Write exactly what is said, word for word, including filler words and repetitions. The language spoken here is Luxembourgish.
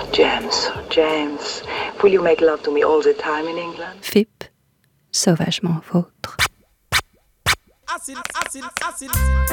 James, James, will you make love to me all the time in England? F I P, sauvagement vôtre. Acid, acid, acid.